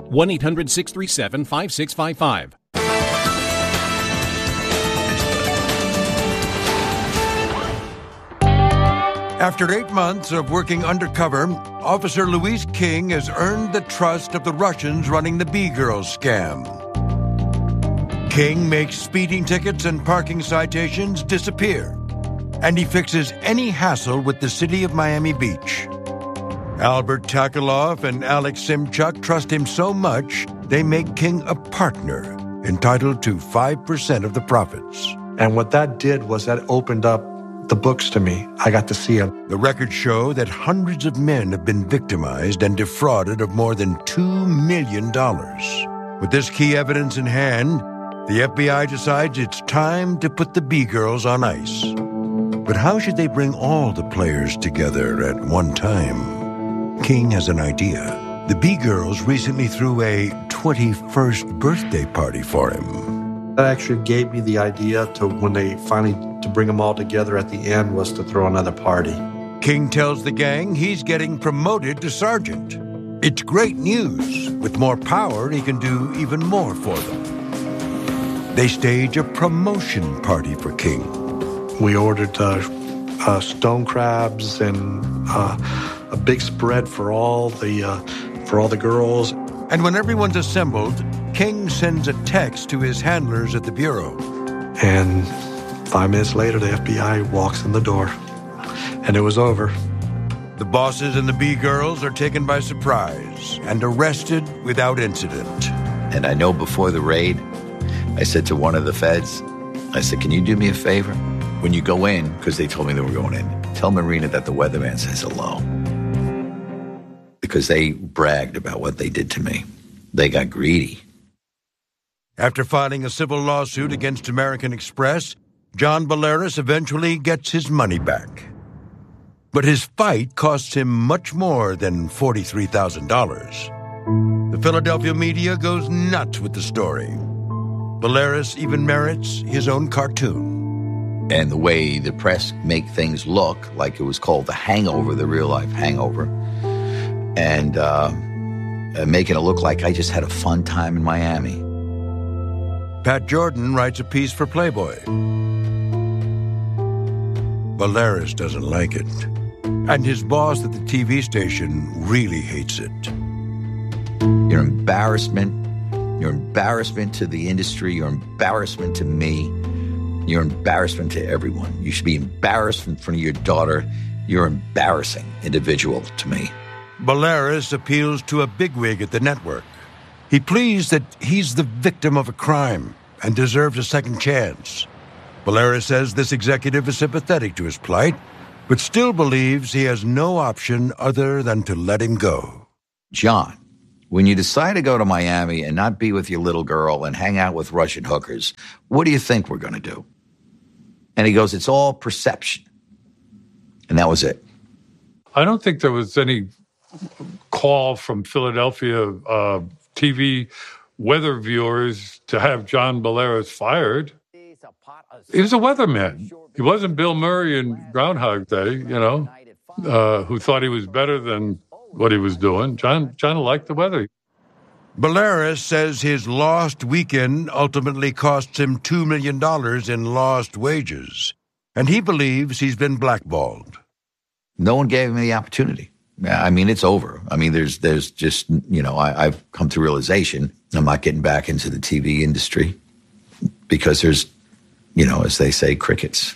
1-800-637-5655. After 8 months of working undercover, Officer Louise King has earned the trust of the Russians running the B-Girls scam. King makes speeding tickets and parking citations disappear, and he fixes any hassle with the city of Miami Beach. Albert Takaloff and Alex Simchuk trust him so much, they make King a partner, entitled to 5% of the profits. And what that did was that opened up the books to me. I got to see them. The records show that hundreds of men have been victimized and defrauded of more than $2 million. With this key evidence in hand, the FBI decides it's time to put the B-Girls on ice. But how should they bring all the players together at one time? King has an idea. The B-Girls recently threw a 21st birthday party for him. That actually gave me the idea to when they finally to bring them all together at the end was to throw another party. King tells the gang he's getting promoted to sergeant. It's great news. With more power, he can do even more for them. They stage a promotion party for King. We ordered stone crabs and a big spread for all the girls. And when everyone's assembled, King sends a text to his handlers at the bureau. And 5 minutes later, the FBI walks in the door, and it was over. The bosses and the B-Girls are taken by surprise and arrested without incident. And I know before the raid, I said to one of the feds, I said, can you do me a favor? When you go in, because they told me they were going in, tell Marina that the weatherman says hello. Because they bragged about what they did to me. They got greedy. After filing a civil lawsuit against American Express, John Bolaris eventually gets his money back. But his fight costs him much more than $43,000. The Philadelphia media goes nuts with the story. Bolaris even merits his own cartoon. And the way the press make things look like it was called The Hangover, the real-life hangover, and making it look like I just had a fun time in Miami. Pat Jordan writes a piece for Playboy. Bolaris doesn't like it, and his boss at the TV station really hates it. Your embarrassment to the industry, your embarrassment to me, your embarrassment to everyone. You should be embarrassed in front of your daughter. You're an embarrassing individual to me. Bolaris appeals to a bigwig at the network. He pleads that he's the victim of a crime and deserves a second chance. Bolaris says this executive is sympathetic to his plight, but still believes he has no option other than to let him go. John, when you decide to go to Miami and not be with your little girl and hang out with Russian hookers, what do you think we're going to do? And he goes, it's all perception. And that was it. I don't think there was any call from Philadelphia TV weather viewers to have John Bolaris fired. He was a weatherman. He wasn't Bill Murray in Groundhog Day, who thought he was better than what he was doing. John liked the weather. Bolaris says his lost weekend ultimately costs him $2 million in lost wages, and he believes he's been blackballed. No one gave him the opportunity. I mean, it's over. I mean, there's just, I've come to realization I'm not getting back into the TV industry because there's, as they say, crickets.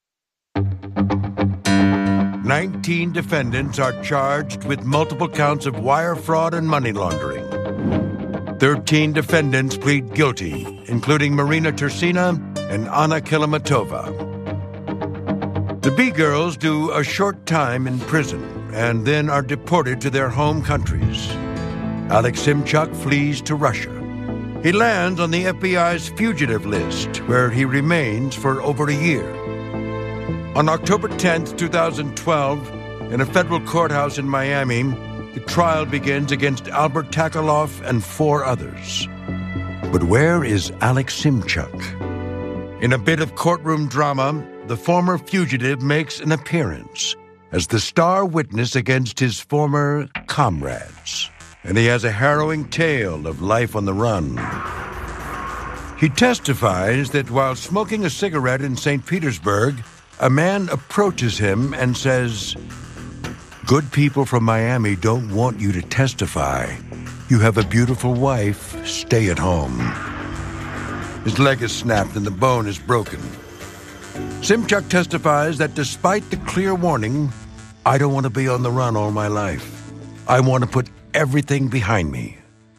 19 defendants are charged with multiple counts of wire fraud and money laundering. 13 defendants plead guilty, including Marina Tersina and Anna Kilomatova. The B-Girls do a short time in prison and then are deported to their home countries. Alex Simchuk flees to Russia. He lands on the FBI's fugitive list, where he remains for over a year. On October 10th, 2012, in a federal courthouse in Miami, the trial begins against Albert Takaloff and 4 others. But where is Alex Simchuk? In a bit of courtroom drama, the former fugitive makes an appearance as the star witness against his former comrades. and he has a harrowing tale of life on the run. He testifies that while smoking a cigarette in St. Petersburg, a man approaches him and says, "Good people from Miami don't want you to testify. You have a beautiful wife. Stay at home." His leg is snapped and the bone is broken. Simchuk testifies that despite the clear warning, "I don't want to be on the run all my life. I want to put everything behind me."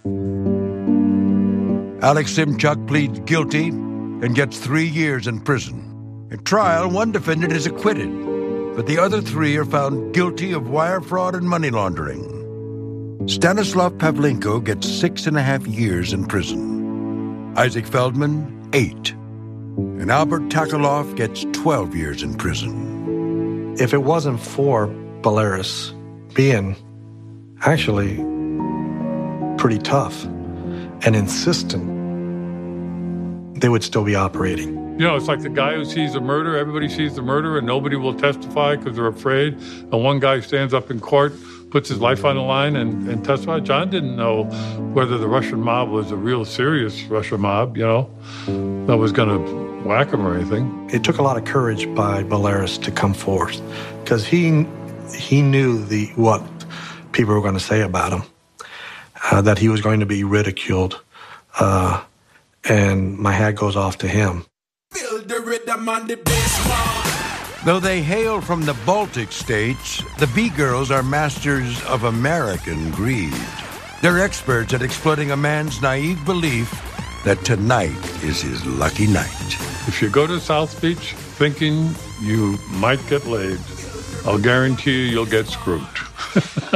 Alex Simchuk pleads guilty and gets 3 years in prison. At trial, one defendant is acquitted, but the other 3 are found guilty of wire fraud and money laundering. Stanislav Pavlenko gets 6.5 years in prison. Isaac Feldman, 8. And Albert Takalov gets 12 years in prison. If it wasn't for Balearis being actually pretty tough and insistent, they would still be operating. You know, it's like the guy who sees a murder, everybody sees the murder, and nobody will testify because they're afraid. And one guy stands up in court, puts his life on the line and testifies. John didn't know whether the Russian mob was a real serious Russian mob, you know, that was going to whack him or anything. It took a lot of courage by Balearis to come forth because he knew what people were going to say about him, that he was going to be ridiculed, and my hat goes off to him. Though they hail from the Baltic states, the B-Girls are masters of American greed. They're experts at exploiting a man's naive belief that tonight is his lucky night. If you go to South Beach thinking you might get laid, I'll guarantee you'll get screwed.